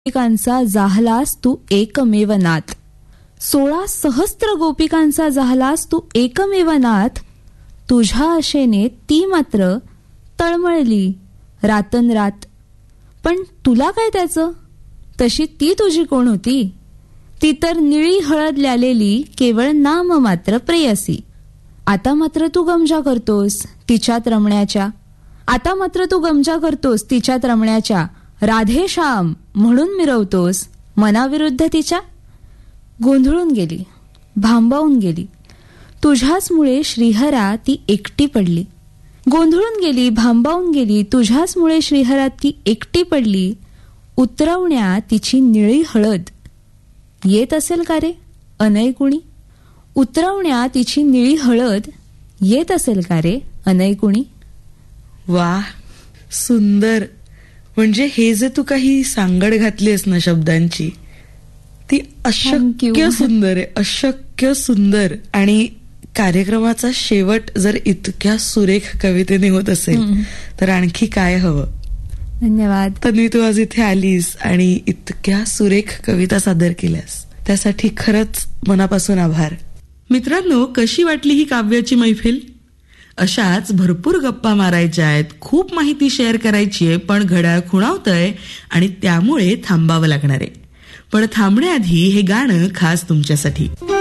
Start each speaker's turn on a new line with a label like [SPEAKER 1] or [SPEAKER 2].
[SPEAKER 1] गोपिकांचा जाहलास तू एकमेव नाथ. 16 सहस्त्र गोपिकांचा जाहलास तू एकमेव नाथ. तुझ्या आशेने ती मात्र तळमळली रातनरात. पण तुला काय त्याचं, तशी ती तुझी कोण होती. ती तर निळी हळद ल्यालेली केवळ नाम मात्र प्रेयसी. आता मात्र तू गमजा करतोस तिच्यात रमण्याच्या. आता मात्र तू गमजा करतोस तिच्यात रमण्याच्या. राधेश्याम म्हणून मिरवतोस मनाविरुद्ध तिच्या. गोंधळून गेली, भांबावून गेली, तुझ्याचमुळे श्रीहरा ती एकटी पडली. गोंधळून गेली, भांबावून गेली, तुझ्याचमुळे श्रीहरा ती एकटी पडली. उतरवण्या तिची निळी हळद येत असेल का रे अनैकुणी. उतरवण्या तिची निळी हळद येत असेल का रे अनैकुणी.
[SPEAKER 2] वा, सुंदर. म्हणजे हे जे तू काही सांगड घातलीस ना शब्दांची, ती अशक्य सुंदर आहे, अशक्य सुंदर. आणि कार्यक्रमाचा शेवट जर इतक्या सुरेख कवितेने होत असेल तर आणखी काय हवं.
[SPEAKER 1] धन्यवाद
[SPEAKER 2] तन्वी, तू आज इथे आलीस आणि इतक्या सुरेख कविता सादर केल्यास त्यासाठी खरंच मनापासून आभार. मित्रांनो, कशी वाटली ही काव्याची मैफिल. अशाच भरपूर गप्पा मारायच्या आहेत, खूप माहिती शेअर करायची आहे, पण घड्याळ खुणावतंय आणि त्यामुळे थांबावं लागणार आहे. पण थांबण्याआधी हे गाणं खास तुमच्यासाठी.